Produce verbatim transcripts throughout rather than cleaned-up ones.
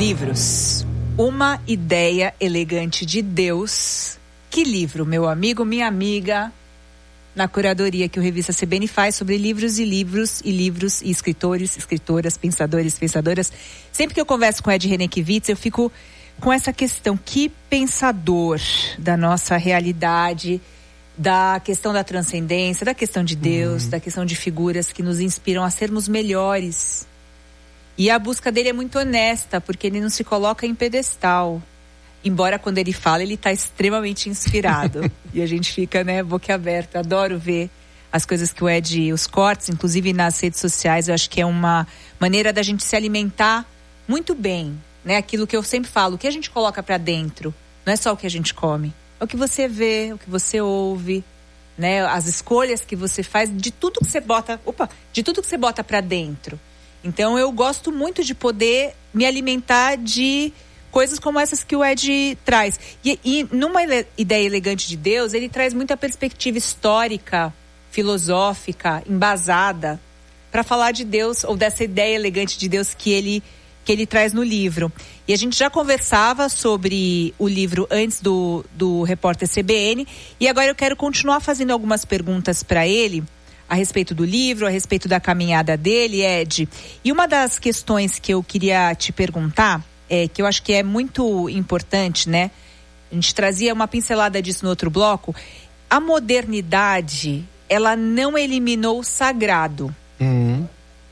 Livros. Uma ideia elegante de Deus. Que livro, meu amigo, minha amiga, na curadoria que o Revista C B N faz sobre livros e livros e livros e escritores, escritoras, pensadores, pensadoras. Sempre que eu converso com Ed Renekiewicz, eu fico com essa questão, que pensador da nossa realidade, da questão da transcendência, da questão de Deus, uhum. da questão de figuras que nos inspiram a sermos melhores. E a busca dele é muito honesta, porque ele não se coloca em pedestal. Embora quando ele fala, ele está extremamente inspirado. E a gente fica, né, boquiaberta. Adoro ver as coisas que o Ed, os cortes, inclusive nas redes sociais. Eu acho que é uma maneira da gente se alimentar muito bem, né? Aquilo que eu sempre falo, o que a gente coloca para dentro, não é só o que a gente come. É o que você vê, o que você ouve, né? As escolhas que você faz, de tudo que você bota, opa, de tudo que você bota para dentro. Então eu gosto muito de poder me alimentar de coisas como essas que o Ed traz. E, e numa ele, ideia elegante de Deus, ele traz muita perspectiva histórica, filosófica, embasada, para falar de Deus, ou dessa ideia elegante de Deus que ele, que ele traz no livro. E a gente já conversava sobre o livro antes do, do Repórter C B N, e agora eu quero continuar fazendo algumas perguntas para ele, a respeito do livro, a respeito da caminhada dele, Ed. E uma das questões que eu queria te perguntar, é, que eu acho que é muito importante, né? A gente trazia uma pincelada disso no outro bloco. A modernidade, ela não eliminou o sagrado, uhum.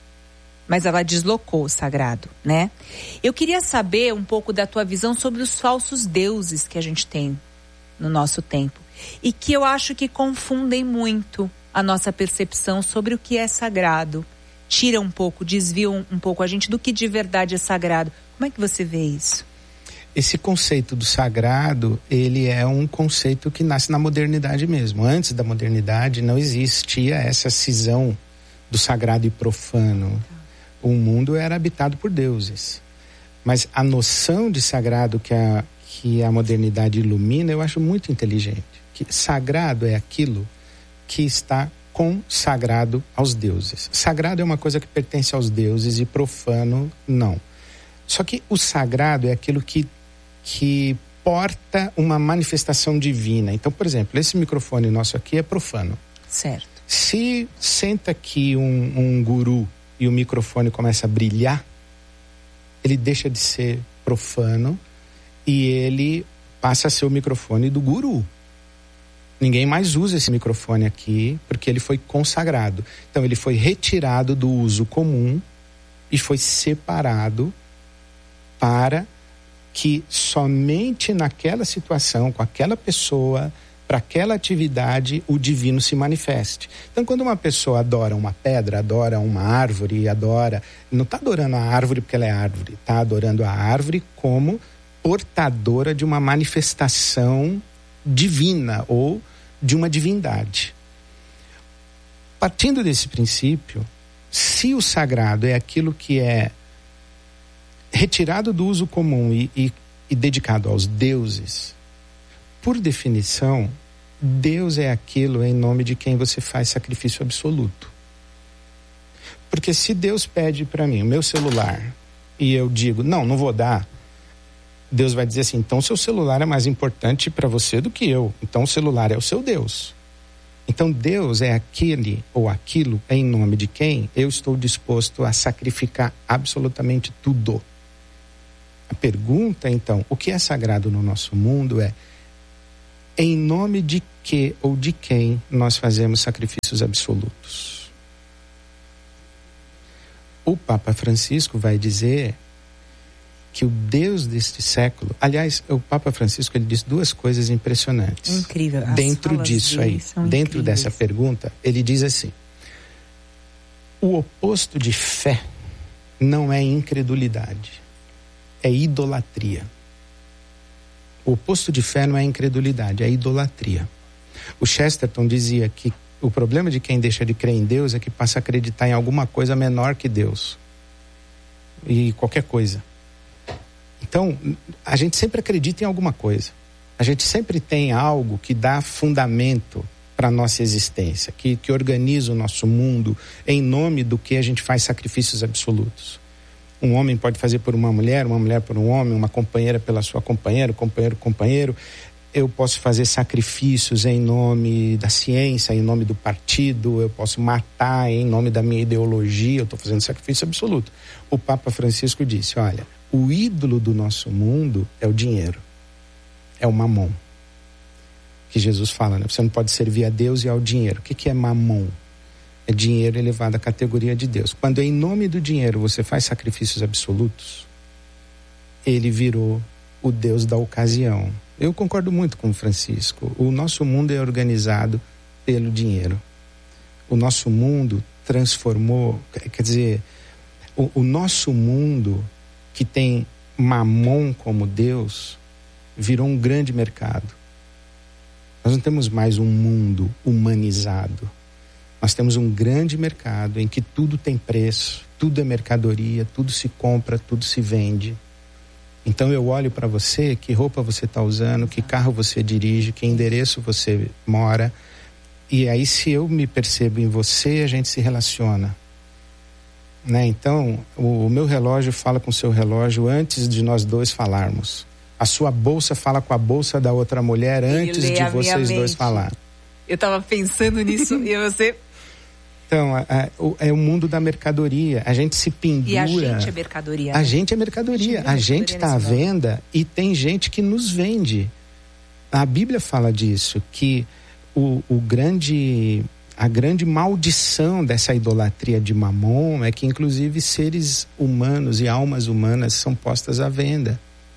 mas ela deslocou o sagrado, né? Eu queria saber um pouco da tua visão sobre os falsos deuses que a gente tem no nosso tempo. E que eu acho que confundem muito a nossa percepção sobre o que é sagrado. Tira um pouco, desvia um, um pouco a gente do que de verdade é sagrado. Como é que você vê isso? Esse conceito do sagrado, ele é um conceito que nasce na modernidade mesmo. Antes da modernidade não existia essa cisão do sagrado e profano. O mundo era habitado por deuses. Mas a noção de sagrado que a, que a modernidade ilumina, eu acho muito inteligente. Que sagrado é aquilo que está consagrado aos deuses. Sagrado é uma coisa que pertence aos deuses e profano, não. Só que o sagrado é aquilo que, que porta uma manifestação divina. Então, por exemplo, esse microfone nosso aqui é profano. Certo. Se senta aqui um, um guru e o microfone começa a brilhar, ele deixa de ser profano e ele passa a ser o microfone do guru. Ninguém mais usa esse microfone aqui porque ele foi consagrado. Então ele foi retirado do uso comum e foi separado para que somente naquela situação, com aquela pessoa, para aquela atividade, o divino se manifeste. Então quando uma pessoa adora uma pedra, adora uma árvore, adora... Não está adorando a árvore porque ela é árvore, está adorando a árvore como portadora de uma manifestação divina ou de uma divindade. Partindo desse princípio, se o sagrado é aquilo que é retirado do uso comum e, e, e dedicado aos deuses, por definição, Deus é aquilo em nome de quem você faz sacrifício absoluto. Porque se Deus pede para mim o meu celular e eu digo, não, não vou dar, Deus vai dizer assim, então seu celular é mais importante para você do que eu. Então o celular é o seu Deus. Então Deus é aquele ou aquilo em nome de quem eu estou disposto a sacrificar absolutamente tudo. A pergunta então, o que é sagrado no nosso mundo é em nome de que ou de quem nós fazemos sacrifícios absolutos. O Papa Francisco vai dizer que o Deus deste século, aliás, o Papa Francisco ele diz duas coisas impressionantes. Incrível. As dentro disso aí, dentro incríveis. Dessa pergunta, ele diz assim: o oposto de fé não é incredulidade, é idolatria. O oposto de fé não é incredulidade, é idolatria. O Chesterton dizia que o problema de quem deixa de crer em Deus é que passa a acreditar em alguma coisa menor que Deus. E qualquer coisa. Então, a gente sempre acredita em alguma coisa. A gente sempre tem algo que dá fundamento para a nossa existência, que, que organiza o nosso mundo em nome do que a gente faz sacrifícios absolutos. Um homem pode fazer por uma mulher, uma mulher por um homem, uma companheira pela sua companheira, companheiro, companheiro. Eu posso fazer sacrifícios em nome da ciência, em nome do partido, eu posso matar em nome da minha ideologia, eu estou fazendo sacrifício absoluto. O Papa Francisco disse, olha, o ídolo do nosso mundo é o dinheiro, é o mamon. Que Jesus fala, né? Você não pode servir a Deus e ao dinheiro. O que, que é mamon? É dinheiro elevado à categoria de Deus. Quando em nome do dinheiro você faz sacrifícios absolutos, ele virou o Deus da ocasião. Eu concordo muito com o Francisco. O nosso mundo é organizado pelo dinheiro. O nosso mundo transformou, quer dizer, o, o nosso mundo que tem mamon como Deus, virou um grande mercado. Nós não temos mais um mundo humanizado. Nós temos um grande mercado em que tudo tem preço, tudo é mercadoria, tudo se compra, tudo se vende. Então eu olho para você, que roupa você está usando, que carro você dirige, que endereço você mora. E aí se eu me percebo em você, a gente se relaciona. Né? Então o, o meu relógio fala com o seu relógio antes de nós dois falarmos. A sua bolsa fala com a bolsa da outra mulher antes de vocês dois falarem. Eu estava pensando nisso e você... Então, a, a, o, é o mundo da mercadoria. A gente se pendura. E a gente é mercadoria. A né? gente é mercadoria. A gente está à venda e tem gente que nos vende. A Bíblia fala disso, que o, o grande, a grande maldição dessa idolatria de Mamon é que, inclusive, seres humanos e almas humanas são postas à venda.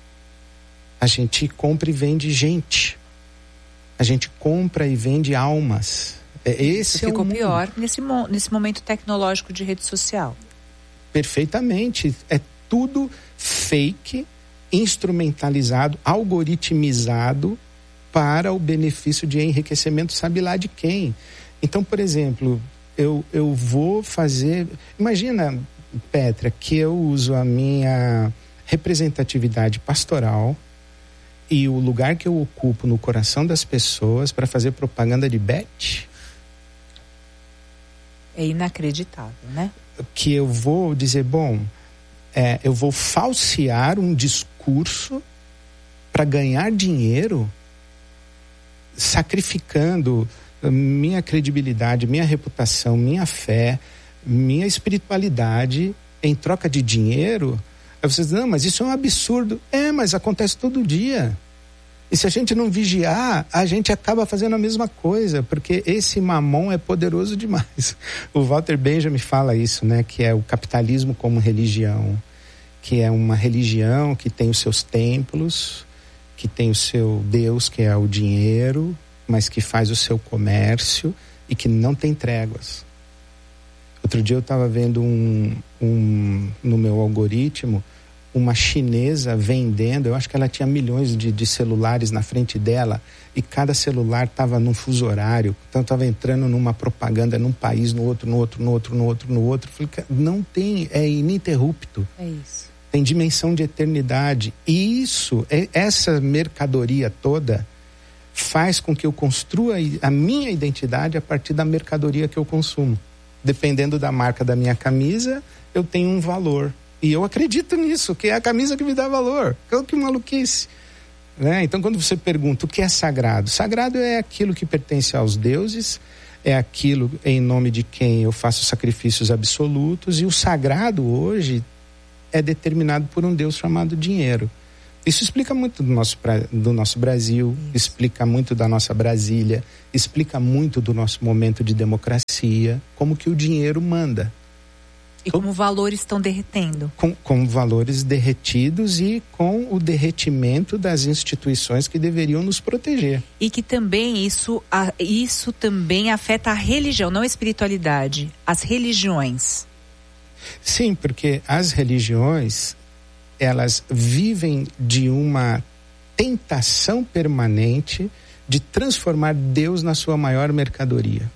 A gente compra e vende gente. A gente compra e vende almas. Esse Isso é ficou o mundo. pior nesse, nesse momento tecnológico de rede social. Perfeitamente. É tudo fake, instrumentalizado, algoritmizado para o benefício de enriquecimento, sabe lá de quem. Então, por exemplo, eu, eu vou fazer... Imagina, Petra, que eu uso a minha representatividade pastoral e o lugar que eu ocupo no coração das pessoas para fazer propaganda de bet. É inacreditável, né? Que eu vou dizer, bom, é, eu vou falsear um discurso para ganhar dinheiro, sacrificando minha credibilidade, minha reputação, minha fé, minha espiritualidade em troca de dinheiro. Aí vocês dizem, não, mas isso é um absurdo. É, mas acontece todo dia. E se a gente não vigiar, a gente acaba fazendo a mesma coisa, porque esse mamon é poderoso demais. O Walter Benjamin fala isso, né? Que é o capitalismo como religião, que é uma religião que tem os seus templos, que tem o seu Deus, que é o dinheiro, mas que faz o seu comércio e que não tem tréguas. Outro dia eu estava vendo um, um, no meu algoritmo, uma chinesa vendendo, eu acho que ela tinha milhões de, de celulares na frente dela e cada celular estava num fuso horário, então estava entrando numa propaganda num país, no outro, no outro, no outro, no outro, no outro. Falei, não tem, é ininterrupto. É isso. Tem dimensão de eternidade. E isso, é, essa mercadoria toda faz com que eu construa a minha identidade a partir da mercadoria que eu consumo. Dependendo da marca da minha camisa, eu tenho um valor. E eu acredito nisso, que é a camisa que me dá valor. Que maluquice. Né? Então, quando você pergunta o que é sagrado, sagrado é aquilo que pertence aos deuses, é aquilo em nome de quem eu faço sacrifícios absolutos, e o sagrado hoje é determinado por um Deus chamado dinheiro. Isso explica muito do nosso, do nosso Brasil, Isso. explica muito da nossa Brasília, explica muito do nosso momento de democracia, como que o dinheiro manda. E como valores estão derretendo. Com, com valores derretidos e com o derretimento das instituições que deveriam nos proteger. E que também isso, isso também afeta a religião, não a espiritualidade, as religiões. Sim, porque as religiões, elas vivem de uma tentação permanente de transformar Deus na sua maior mercadoria.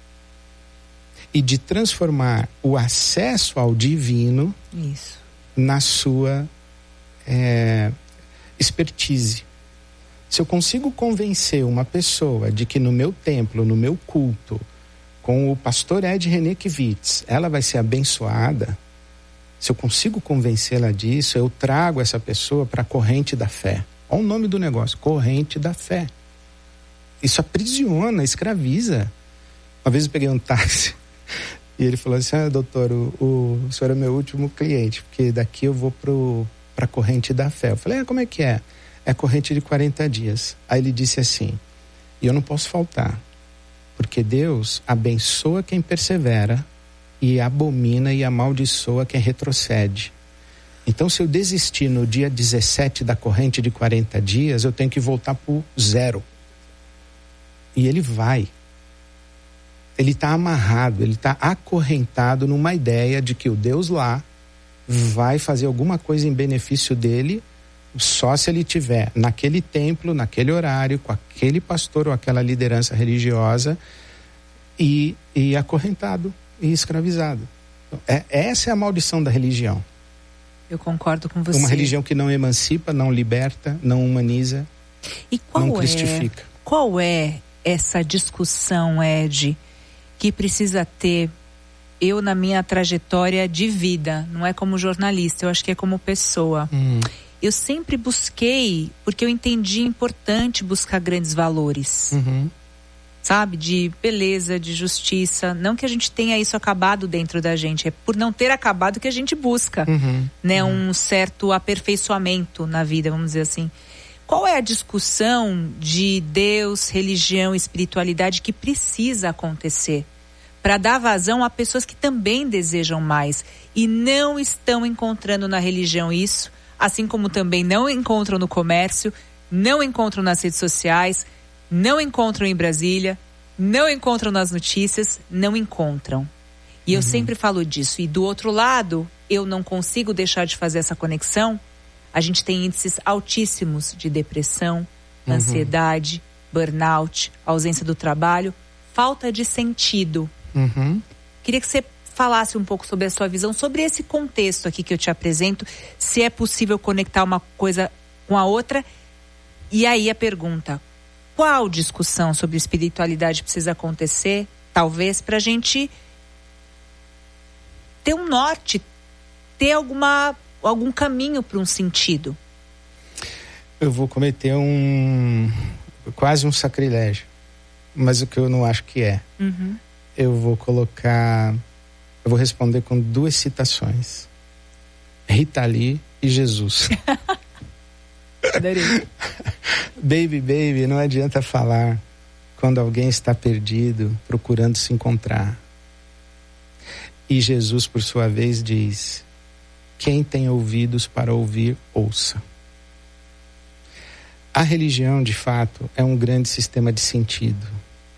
E de transformar o acesso ao divino Isso. na sua é, expertise. Se eu consigo convencer uma pessoa de que no meu templo, no meu culto, com o pastor Ed René Kivitz, ela vai ser abençoada, se eu consigo convencê-la disso, eu trago essa pessoa para a corrente da fé. Olha o nome do negócio, corrente da fé. Isso aprisiona, escraviza. Uma vez eu peguei um táxi e ele falou assim, ah, doutor, o, o, o senhor é meu último cliente, porque daqui eu vou para a corrente da fé. Eu falei, ah, como é que é? É a corrente de quarenta dias. Aí ele disse assim, e eu não posso faltar, porque Deus abençoa quem persevera e abomina e amaldiçoa quem retrocede. Então, se eu desistir no dia dezessete da corrente de quarenta dias, eu tenho que voltar para o zero. E ele vai. Ele está amarrado, ele está acorrentado numa ideia de que o Deus lá vai fazer alguma coisa em benefício dele, só se ele tiver naquele templo, naquele horário, com aquele pastor ou aquela liderança religiosa e, e acorrentado e escravizado. Então, é, essa é a maldição da religião. Eu concordo com você. Uma religião que não emancipa, não liberta, não humaniza, e qual não cristifica. É, qual é essa discussão, Ed, que precisa ter, eu na minha trajetória de vida, não é como jornalista, eu acho que é como pessoa. Hum. Eu sempre busquei, porque eu entendi importante buscar grandes valores. Uhum. Sabe? De beleza, de justiça. Não que a gente tenha isso acabado dentro da gente, é por não ter acabado que a gente busca, uhum. né? Uhum. Um certo aperfeiçoamento na vida, vamos dizer assim. Qual é a discussão de Deus, religião, espiritualidade que precisa acontecer para dar vazão a pessoas que também desejam mais e não estão encontrando na religião isso, assim como também não encontram no comércio, não encontram nas redes sociais, não encontram em Brasília, não encontram nas notícias, não encontram. E uhum. eu sempre falo disso. E do outro lado, eu não consigo deixar de fazer essa conexão. A gente tem índices altíssimos de depressão, uhum. ansiedade, burnout, ausência do trabalho, falta de sentido. Uhum. Queria que você falasse um pouco sobre a sua visão, sobre esse contexto aqui que eu te apresento, se é possível conectar uma coisa com a outra. E aí a pergunta, qual discussão sobre espiritualidade precisa acontecer, talvez, para a gente ter um norte, ter alguma, algum caminho para um sentido? Eu vou cometer um, quase um sacrilégio, mas o que eu não acho que é. Uhum. Eu vou colocar, eu vou responder com duas citações. Rita Lee e Jesus. Adorei. Baby, baby, não adianta falar quando alguém está perdido, procurando se encontrar. E Jesus, por sua vez, diz: quem tem ouvidos para ouvir, ouça. A religião, de fato, é um grande sistema de sentido.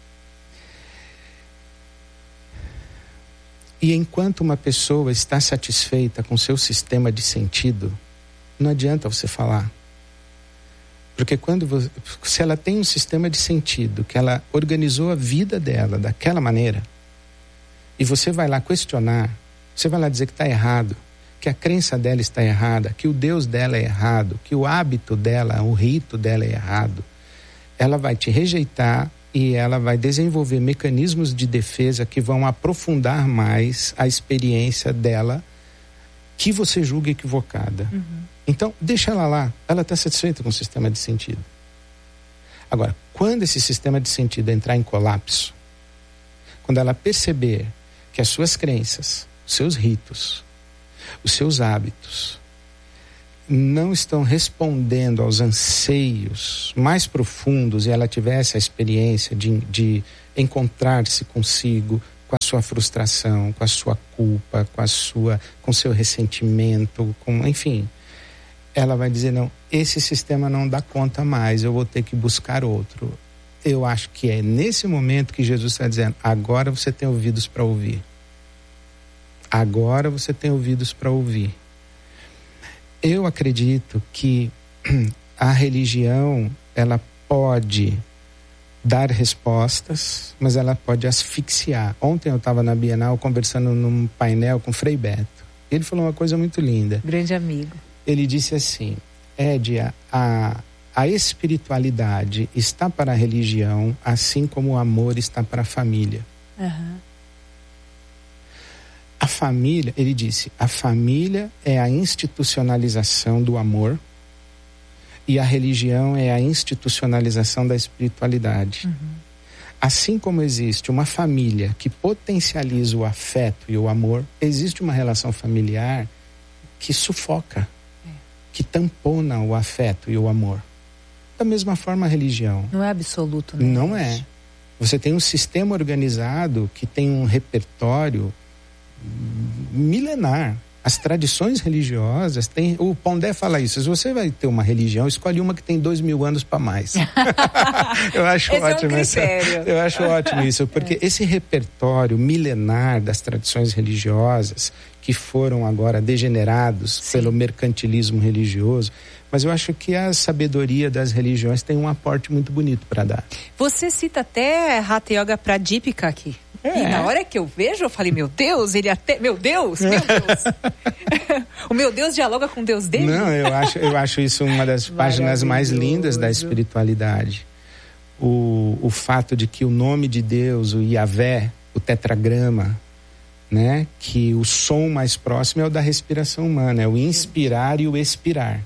E enquanto uma pessoa está satisfeita com seu sistema de sentido, não adianta você falar. Porque quando você, se ela tem um sistema de sentido, que ela organizou a vida dela daquela maneira, e você vai lá questionar, você vai lá dizer que está errado, que a crença dela está errada, que o Deus dela é errado, que o hábito dela, o rito dela é errado, ela vai te rejeitar e ela vai desenvolver mecanismos de defesa que vão aprofundar mais a experiência dela, que você julga equivocada. Uhum. Então, deixa ela lá, ela está satisfeita com o sistema de sentido. Agora, quando esse sistema de sentido entrar em colapso, quando ela perceber que as suas crenças, os seus ritos, os seus hábitos não estão respondendo aos anseios mais profundos e ela tiver essa experiência de, de encontrar-se consigo, com a sua frustração, com a sua culpa, com a sua, com seu ressentimento, com, enfim, ela vai dizer, não, esse sistema não dá conta mais, eu vou ter que buscar outro. Eu acho que é nesse momento que Jesus está dizendo, agora você tem ouvidos para ouvir. Agora você tem ouvidos para ouvir. Eu acredito que a religião, ela pode dar respostas, mas ela pode asfixiar. Ontem eu estava na Bienal conversando num painel com o Frei Beto. Ele falou uma coisa muito linda. Grande amigo. Ele disse assim, Édia, a, a espiritualidade está para a religião, assim como o amor está para a família. Uhum. A família, ele disse, a família é a institucionalização do amor e a religião é a institucionalização da espiritualidade. Uhum. Assim como existe uma família que potencializa o afeto e o amor, existe uma relação familiar que sufoca, é. que tampona o afeto e o amor. Da mesma forma a religião. Não é absoluto, né? Não é. Você tem um sistema organizado que tem um repertório milenar. As tradições religiosas têm... O Pondé fala isso. Se você vai ter uma religião, escolhe uma que tem dois mil anos para mais. Eu acho esse ótimo. É um essa, eu acho ótimo isso, porque é. esse repertório milenar das tradições religiosas que foram agora degenerados Sim. pelo mercantilismo religioso, mas eu acho que a sabedoria das religiões tem um aporte muito bonito para dar. Você cita até Hatha Yoga Pradipika aqui. É. E na hora que eu vejo, eu falei, meu Deus, ele até... Meu Deus, meu Deus. O meu Deus dialoga com o Deus dele? Não, eu acho, eu acho isso uma das páginas mais lindas da espiritualidade. O, o fato de que o nome de Deus, o Yahvé, o tetragrama, né? Que o som mais próximo é o da respiração humana, é o inspirar e o expirar.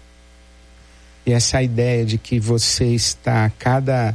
E essa ideia de que você está a cada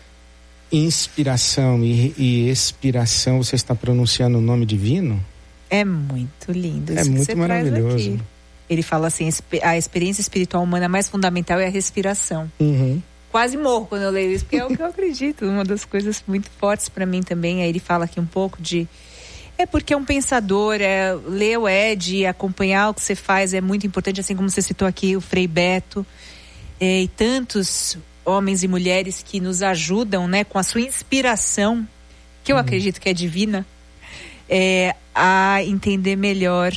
inspiração e, e expiração, você está pronunciando o nome divino? É muito lindo isso é que muito você maravilhoso. Traz aqui. Ele fala assim, a experiência espiritual humana mais fundamental é a respiração. Uhum. Quase morro quando eu leio isso, porque é o que eu acredito. Uma das coisas muito fortes para mim também. Aí ele fala aqui um pouco de... É porque é um pensador, é, ler o Ed, acompanhar o que você faz é muito importante, assim como você citou aqui o Frei Beto. É, e tantos homens e mulheres que nos ajudam, né, com a sua inspiração, que eu uhum. acredito que é divina, é, a entender melhor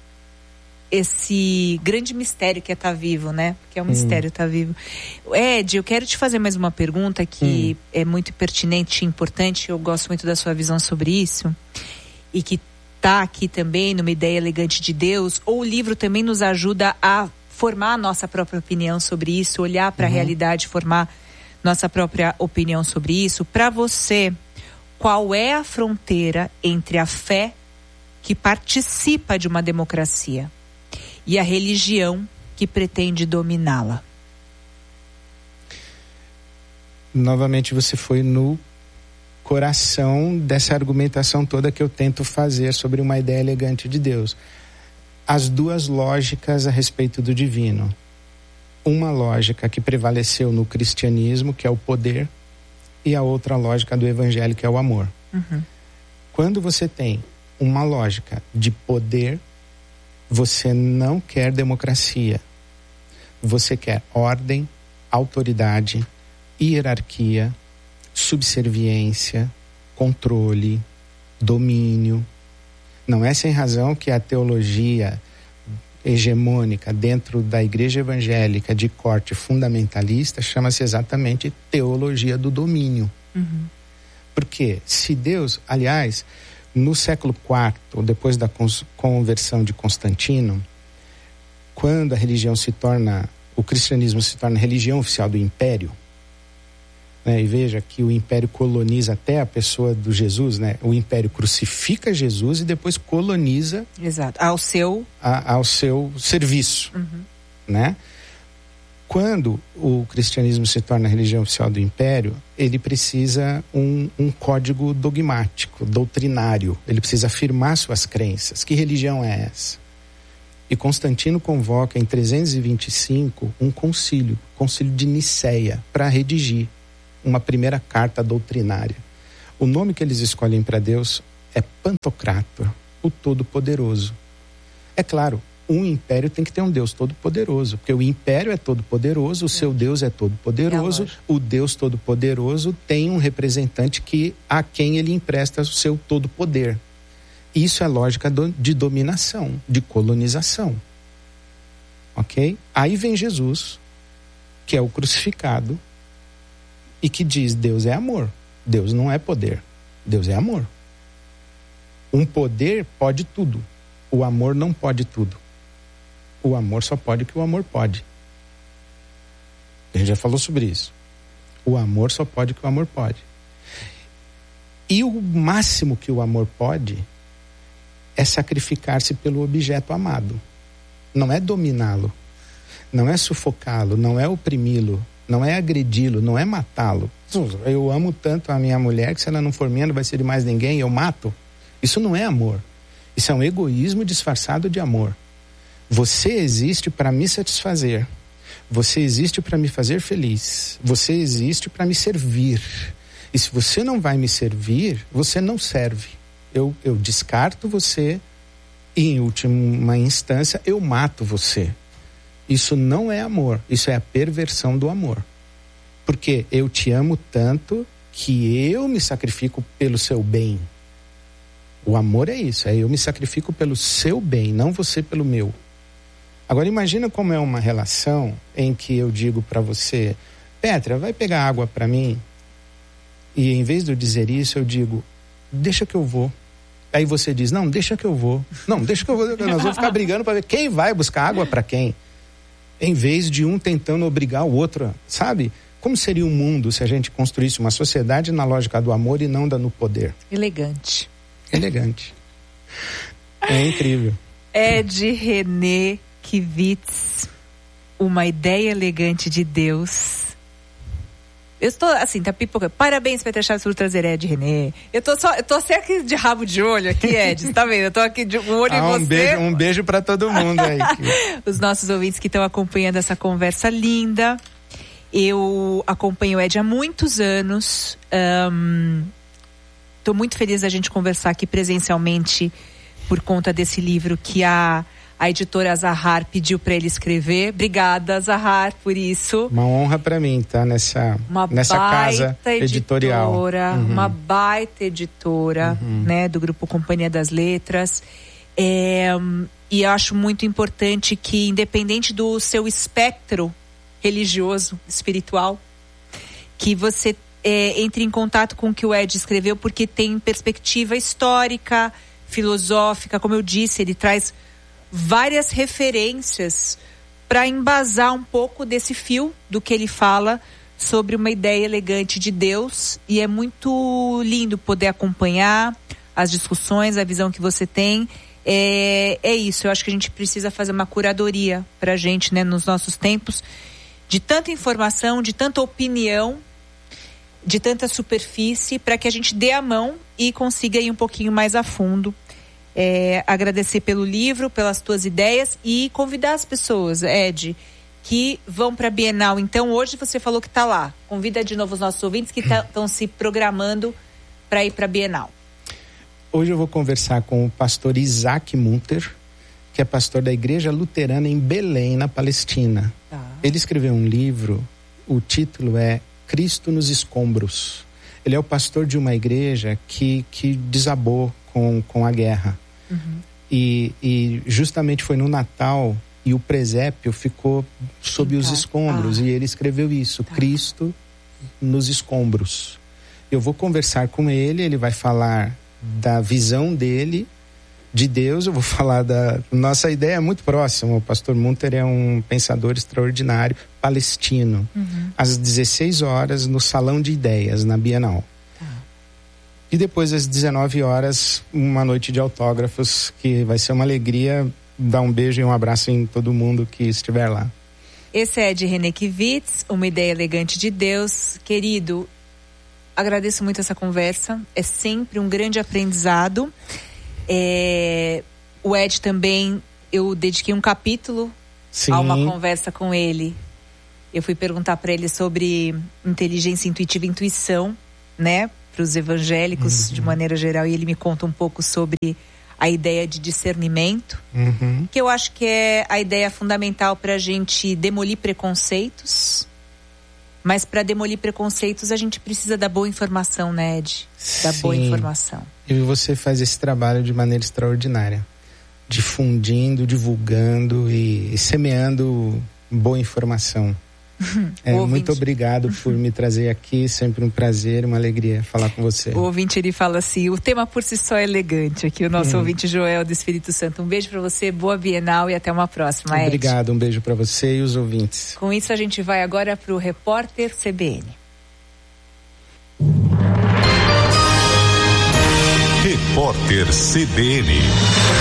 esse grande mistério que é estar vivo, né? Que é um uhum. mistério estar vivo. Ed, eu quero te fazer mais uma pergunta que uhum. é muito pertinente e importante, eu gosto muito da sua visão sobre isso, e que está aqui também numa ideia elegante de Deus, ou o livro também nos ajuda a formar a nossa própria opinião sobre isso, olhar para a uhum. realidade, formar nossa própria opinião sobre isso. Para você, qual é a fronteira entre a fé que participa de uma democracia e a religião que pretende dominá-la? Novamente você foi no coração dessa argumentação toda que eu tento fazer sobre uma ideia elegante de Deus. As duas lógicas a respeito do divino. Uma lógica que prevaleceu no cristianismo, que é o poder, e a outra lógica do evangelho, que é o amor. Uhum. Quando você tem uma lógica de poder, você não quer democracia. Você quer ordem, autoridade, hierarquia, subserviência, controle, domínio. Não é sem razão que a teologia hegemônica dentro da igreja evangélica de corte fundamentalista chama-se exatamente teologia do domínio. Uhum. Porque se Deus, aliás, no século quarto, depois da conversão de Constantino, quando a religião se torna, o cristianismo se torna religião oficial do império, né? E veja que o império coloniza até a pessoa do Jesus, né? O império crucifica Jesus e depois coloniza. Exato, ao seu a, ao seu serviço, uhum. né? Quando o cristianismo se torna a religião oficial do império, ele precisa um, um código dogmático, doutrinário. Ele precisa afirmar suas crenças. Que religião é essa? E Constantino convoca em trezentos e vinte e cinco um concílio, concílio de Niceia, para redigir uma primeira carta doutrinária. O nome que eles escolhem para Deus é Pantocrator, o Todo-Poderoso. É claro, um império tem que ter um Deus todo-poderoso, porque o império é todo-poderoso, o seu Deus é todo-poderoso, é o Deus todo-poderoso tem um representante que, a quem ele empresta o seu todo-poder. Isso é lógica do, de dominação, de colonização. Ok? Aí vem Jesus, que é o crucificado, e que diz: Deus é amor, Deus não é poder, Deus é amor. Um poder pode tudo, o amor não pode tudo. O amor só pode o que o amor pode. A gente já falou sobre isso. O amor só pode o que o amor pode. E o máximo que o amor pode é sacrificar-se pelo objeto amado. Não é dominá-lo, não é sufocá-lo, não é oprimi-lo, não é agredi-lo, não é matá-lo. Eu amo tanto a minha mulher que se ela não for minha não vai ser de mais ninguém, eu mato. Isso não é amor. Isso é um egoísmo disfarçado de amor. Você existe para me satisfazer. Você existe para me fazer feliz. Você existe para me servir. E se você não vai me servir, você não serve. Eu, eu descarto você e, em última instância, eu mato você. Isso não é amor. Isso é a perversão do amor. Porque eu te amo tanto que eu me sacrifico pelo seu bem. O amor é isso. É eu me sacrifico pelo seu bem, não você pelo meu. Agora imagina como é uma relação em que eu digo para você: Petra, vai pegar água para mim? E em vez de eu dizer isso, eu digo: deixa que eu vou. Aí você diz: não, deixa que eu vou. Não, deixa que eu vou. Nós vamos ficar brigando para ver quem vai buscar água para quem. Em vez de um tentando obrigar o outro, sabe? Como seria o mundo se a gente construísse uma sociedade na lógica do amor e não da no poder? Elegante. Elegante. É incrível. Ed René Kivitz, Uma Ideia Elegante de Deus. Eu estou assim, tá pipoca. Parabéns, Petra Chaves, por trazer Ed René. Eu tô só, eu tô só aqui de rabo de olho aqui, Ed. Você tá vendo? Eu tô aqui de um olho ah, em um você. Beijo, um beijo pra todo mundo aí. Os nossos ouvintes que estão acompanhando essa conversa linda. Eu acompanho o Ed há muitos anos. Um, tô muito feliz da gente conversar aqui presencialmente por conta desse livro que a A editora Zahar pediu para ele escrever. Obrigada, Zahar, por isso. Uma honra para mim estar nessa, uma nessa casa editorial. Editora, uhum. Uma baita editora, uhum. né, do Grupo Companhia das Letras. É, e eu acho muito importante que, independente do seu espectro religioso, espiritual, que você é, entre em contato com o que o Ed escreveu, porque tem perspectiva histórica, filosófica, como eu disse, ele traz várias referências para embasar um pouco desse fio do que ele fala sobre uma ideia elegante de Deus, e é muito lindo poder acompanhar as discussões, a visão que você tem. É, é isso, eu acho que a gente precisa fazer uma curadoria para a gente, né, nos nossos tempos, de tanta informação, de tanta opinião, de tanta superfície, para que a gente dê a mão e consiga ir um pouquinho mais a fundo. É, agradecer pelo livro, pelas tuas ideias e convidar as pessoas, Ed, que vão para a Bienal. Então, hoje você falou que está lá. Convida de novo os nossos ouvintes que estão se programando para ir para a Bienal. Hoje eu vou conversar com o pastor Isaac Munter, que é pastor da Igreja Luterana em Belém, na Palestina. Ah. Ele escreveu um livro, o título é Cristo nos Escombros. Ele é o pastor de uma igreja que, que desabou com, com a guerra. Uhum. E, e justamente foi no Natal e o presépio ficou sob Eita. os escombros. Ah. E ele escreveu isso, tá. Cristo nos escombros. Eu vou conversar com ele, ele vai falar da visão dele de Deus, eu vou falar da... Nossa ideia é muito próxima, o pastor Munter é um pensador extraordinário, palestino. Uhum. Às dezesseis horas no Salão de Ideias, na Bienal. E depois, às dezenove horas, uma noite de autógrafos, que vai ser uma alegria. Dar um beijo e um abraço em todo mundo que estiver lá. Esse é Ed René Kivitz, Uma Ideia Elegante de Deus. Querido, agradeço muito essa conversa. É sempre um grande aprendizado. É... O Ed também, eu dediquei um capítulo Sim. a uma conversa com ele. Eu fui perguntar para ele sobre inteligência intuitiva e intuição, né? Para os evangélicos, uhum. de maneira geral, e ele me conta um pouco sobre a ideia de discernimento, uhum. que eu acho que é a ideia fundamental para a gente demolir preconceitos, mas para demolir preconceitos a gente precisa da boa informação, né, Ed? Da Sim. boa informação. E você faz esse trabalho de maneira extraordinária, difundindo, divulgando e, e semeando boa informação. É, muito obrigado por me trazer aqui, sempre um prazer, uma alegria falar com você. O ouvinte, ele fala assim, o tema por si só é elegante, aqui o nosso hum. ouvinte Joel do Espírito Santo. Um beijo para você, boa Bienal e até uma próxima, Ed. Obrigado, um beijo para você e os ouvintes. Com isso a gente vai agora para o Repórter C B N. Repórter C B N.